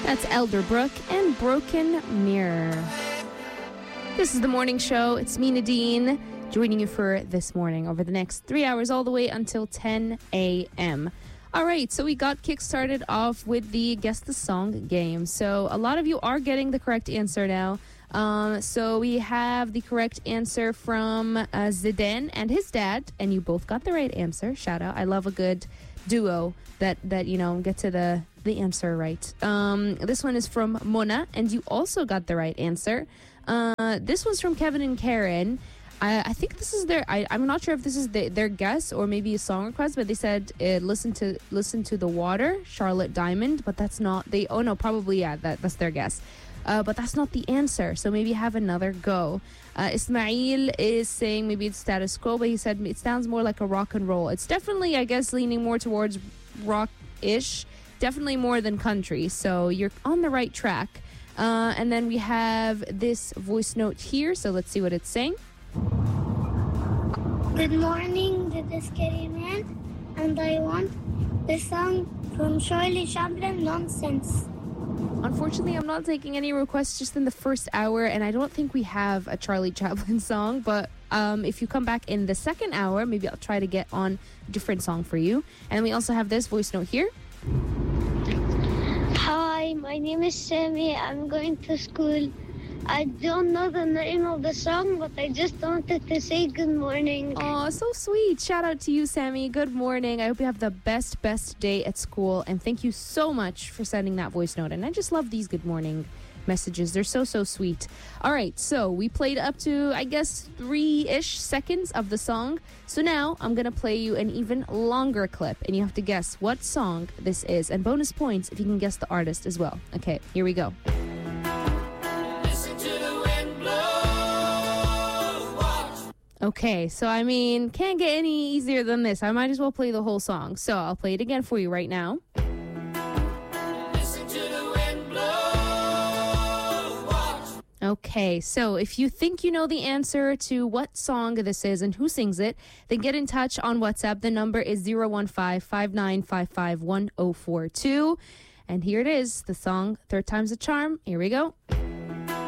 That's Elderbrook and Broken Mirror. This is the morning show. It's me, Nadine, joining you for this morning over the next 3 hours, all the way until 10 a.m. All right, so we got kick-started off with the Guess the Song game. So a lot of you are getting the correct answer now. So we have the correct answer from Zidane and his dad, and you both got the right answer. Shout out. I love a good duo that get to the answer right. This one is from Mona, and you also got the right answer. This one's from Kevin and Karen. I think this is I'm not sure if this is their guess or maybe a song request, but they said listen to the water, Charlotte Diamond, but that's not probably that's their guess. But that's not the answer, so maybe have another go. Ismail is saying maybe it's Status Quo, but he said it sounds more like a rock and roll. It's definitely, I guess, leaning more towards rock-ish, definitely more than country, so you're on the right track. And then we have this voice note here, so let's see what it's saying. Good morning, this is Kitty Man, and I want the song from Shirley Chaplin, Nonsense. Unfortunately, I'm not taking any requests just in the first hour, and I don't think we have a Charlie Chaplin song, but if you come back in the second hour, maybe I'll try to get on a different song for you. And we also have this voice note here. Hi, my name is Sammy. I'm going to school. I don't know the name of the song, but I just wanted to say good morning. Oh, so sweet. Shout out to you, Sammy. Good morning. I hope you have the best day at school. And thank you so much for sending that voice note. And I just love these good morning messages. They're so sweet. All right, so we played up to, I guess, 3-ish seconds of the song. So now I'm going to play you an even longer clip. And you have to guess what song this is. And bonus points if you can guess the artist as well. Okay, here we go. Okay, so I mean, can't get any easier than this. I might as well play the whole song. So I'll play it again for you right now. Listen to the wind blow, watch. Okay, so if you think you know the answer to what song this is and who sings it, then get in touch on WhatsApp. The number is 015-5955-1042. And here it is, the song Third Time's a Charm. Here we go.